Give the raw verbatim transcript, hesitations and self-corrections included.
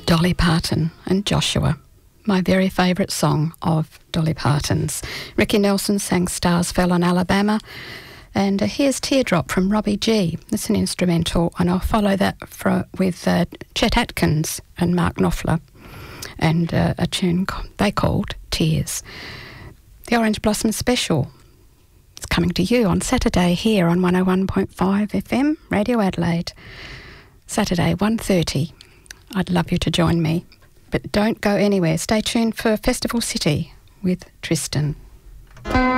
Dolly Parton and Joshua, my very favourite song of Dolly Parton's. Ricky Nelson sang Stars Fell on Alabama, and uh, here's Teardrop from Robbie G. It's an instrumental, and I'll follow that for, with uh, Chet Atkins and Mark Knopfler, and uh, a tune they called Tears. The Orange Blossom Special is coming to you on Saturday here on one oh one point five F M, Radio Adelaide. Saturday, one thirty. I'd love you to join me. But don't go anywhere. Stay tuned for Festival City with Tristan.